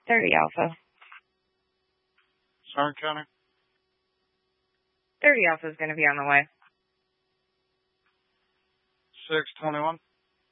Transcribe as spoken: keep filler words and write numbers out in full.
thirty Alpha. Sarn County. thirty Alpha is going to be on the way. six twenty-one.